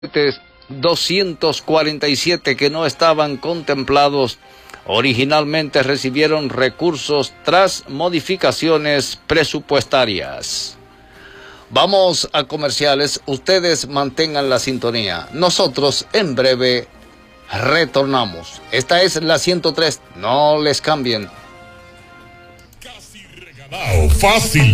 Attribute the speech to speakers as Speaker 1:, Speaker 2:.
Speaker 1: 247 que no estaban contemplados originalmente recibieron recursos tras modificaciones presupuestarias. Vamos a comerciales, ustedes mantengan la sintonía. Nosotros en breve retornamos. Esta es la 103, no les cambien.
Speaker 2: Casi regalado, fácil.